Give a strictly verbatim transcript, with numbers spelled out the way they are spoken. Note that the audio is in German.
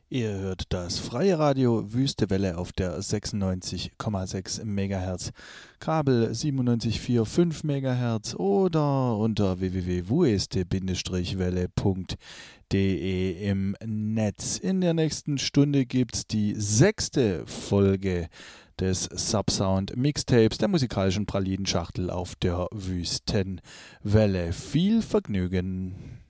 Ihr hört das freie Radio Wüste Welle auf der sechsundneunzig Komma sechs Megahertz, Kabel siebenundneunzig Komma vier fünf Megahertz oder unter w w w punkt wueste Welle punkt de im Netz. In der nächsten Stunde gibt's die sechste Folge des Subsound Mixtapes der musikalischen Pralinenschachtel auf der Wüstenwelle. Viel Vergnügen!